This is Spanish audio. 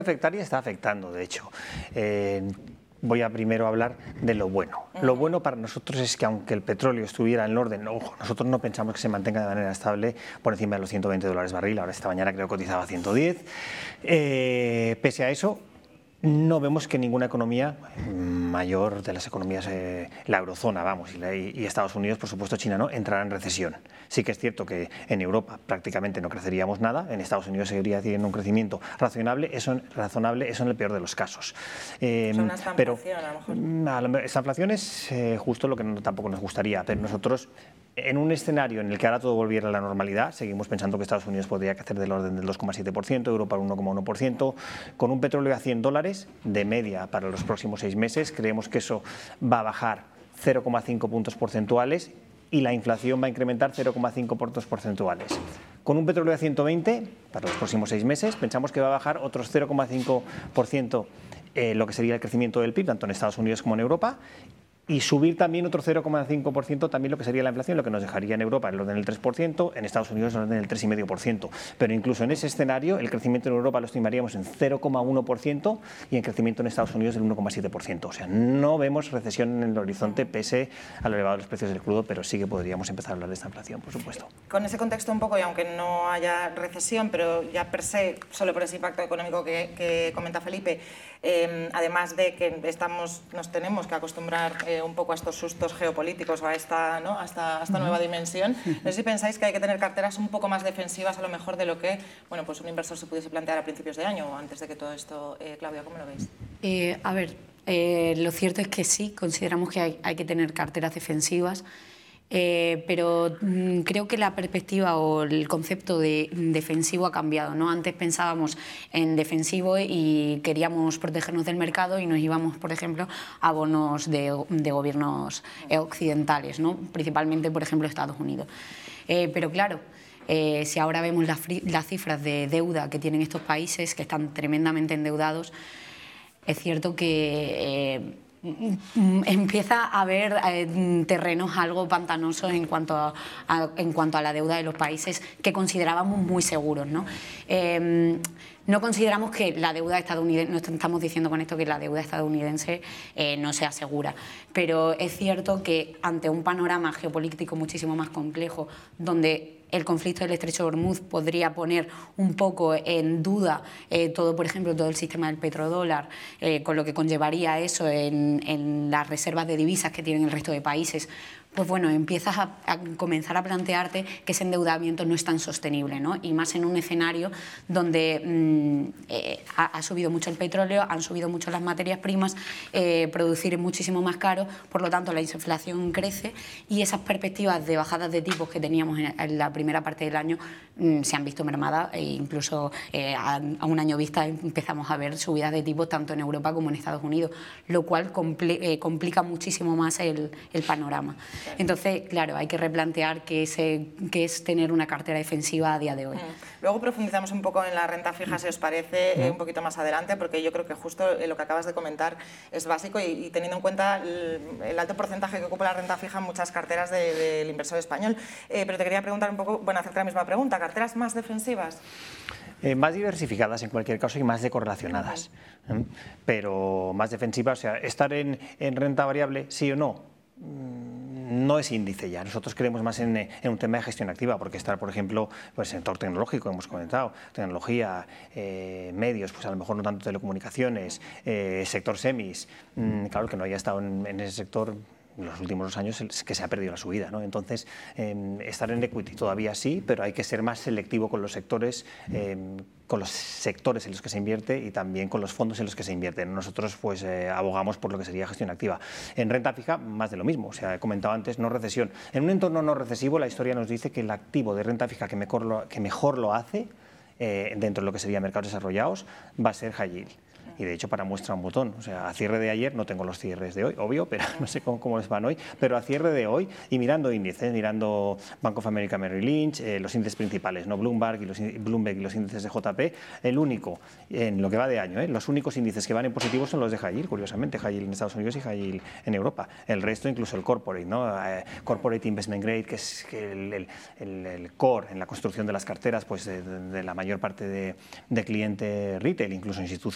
afectar y está afectando, de hecho. Voy a primero hablar de lo bueno. Lo bueno para nosotros es que aunque el petróleo estuviera en orden, ojo, nosotros no pensamos que se mantenga de manera estable por encima de los $120 barril, ahora esta mañana creo que cotizaba 110. Pese a eso, no vemos que ninguna economía mayor de las economías, la eurozona, vamos, y Estados Unidos, por supuesto China no, entrará en recesión. Sí que es cierto que en Europa prácticamente no creceríamos nada, en Estados Unidos seguiría teniendo un crecimiento razonable, eso en el peor de los casos. Una estanflación, a lo mejor. Esta inflación es justo lo que tampoco nos gustaría, pero nosotros, en un escenario en el que ahora todo volviera a la normalidad, seguimos pensando que Estados Unidos podría crecer del orden del 2,7%, Europa al 1,1%, con un petróleo a $100 de media para los próximos 6 meses, creemos que eso va a bajar 0,5 puntos porcentuales y la inflación va a incrementar 0,5 puntos porcentuales. Con un petróleo a 120 para los próximos 6 meses, pensamos que va a bajar otros 0,5% lo que sería el crecimiento del PIB, tanto en Estados Unidos como en Europa, y subir también otro 0,5% también lo que sería la inflación, lo que nos dejaría en Europa en el orden del 3%, en Estados Unidos en el orden del 3,5%. Pero incluso en ese escenario el crecimiento en Europa lo estimaríamos en 0,1% y en crecimiento en Estados Unidos del 1,7%. O sea, no vemos recesión en el horizonte pese a lo elevado de los precios del crudo, pero sí que podríamos empezar a hablar de esta inflación, por supuesto. Con ese contexto un poco, y aunque no haya recesión, pero ya per se, solo por ese impacto económico que comenta Felipe, además de que nos tenemos que acostumbrar un poco a estos sustos geopolíticos o a esta nueva dimensión. No sé si pensáis que hay que tener carteras un poco más defensivas a lo mejor de lo que pues un inversor se pudiese plantear a principios de año o antes de que todo esto. Claudia, ¿cómo lo veis? A ver, lo cierto es que sí, consideramos que hay que tener carteras defensivas. Pero creo que la perspectiva o el concepto de defensivo ha cambiado, ¿no? Antes pensábamos en defensivo y queríamos protegernos del mercado y nos íbamos, por ejemplo, a bonos de gobiernos occidentales, ¿no? Principalmente, por ejemplo, Estados Unidos. Pero claro, si ahora vemos las cifras de deuda que tienen estos países, que están tremendamente endeudados, es cierto que empieza a haber terrenos algo pantanosos en cuanto a la deuda de los países que considerábamos muy seguros, ¿no? No consideramos que la deuda estadounidense, no estamos diciendo con esto que la deuda estadounidense no sea segura, pero es cierto que ante un panorama geopolítico muchísimo más complejo, donde el conflicto del Estrecho de Hormuz podría poner un poco en duda por ejemplo, todo el sistema del petrodólar, con lo que conllevaría eso en las reservas de divisas que tienen el resto de países, pues bueno, empiezas a comenzar a plantearte que ese endeudamiento no es tan sostenible, ¿no? Y más en un escenario donde ha subido mucho el petróleo, han subido mucho las materias primas, producir es muchísimo más caro, por lo tanto la inflación crece y esas perspectivas de bajadas de tipos que teníamos en la primera parte del año se han visto mermadas e incluso a un año vista empezamos a ver subidas de tipos tanto en Europa como en Estados Unidos, lo cual complica muchísimo más el panorama. Entonces, claro, hay que replantear qué es tener una cartera defensiva a día de hoy. Luego profundizamos un poco en la renta fija, si os parece, un poquito más adelante, porque yo creo que justo lo que acabas de comentar es básico y teniendo en cuenta el alto porcentaje que ocupa la renta fija en muchas carteras del inversor español. Pero te quería preguntar un poco, hacerte la misma pregunta, ¿carteras más defensivas? Más diversificadas en cualquier caso y más decorrelacionadas, pero más defensivas, o sea, estar en renta variable, sí o no. No es índice ya, nosotros creemos más en un tema de gestión activa, porque estar, por ejemplo, pues en el sector tecnológico, hemos comentado, tecnología, medios, pues a lo mejor no tanto telecomunicaciones, sector semis, claro que no haya estado en ese sector en los últimos 2 años es que se ha perdido la subida, ¿no? Entonces, estar en equity todavía sí, pero hay que ser más selectivo con los sectores en los que se invierte y también con los fondos en los que se invierten. Nosotros pues abogamos por lo que sería gestión activa. En renta fija, más de lo mismo, o sea, he comentado antes, no recesión. En un entorno no recesivo, la historia nos dice que el activo de renta fija que mejor lo hace dentro de lo que sería mercados desarrollados va a ser high yield. Y de hecho para muestra un botón, o sea, a cierre de ayer, no tengo los cierres de hoy, obvio, pero no sé cómo les van hoy, pero a cierre de hoy y mirando índices, mirando Bank of America Merrill Lynch, los índices principales, ¿no? Bloomberg y los índices de JP, el único, en lo que va de año, los únicos índices que van en positivo son los de high yield, curiosamente, high yield en Estados Unidos y high yield en Europa. El resto, incluso el corporate, ¿no? Corporate Investment Grade, que es el core en la construcción de las carteras pues de la mayor parte de cliente retail, incluso institucional.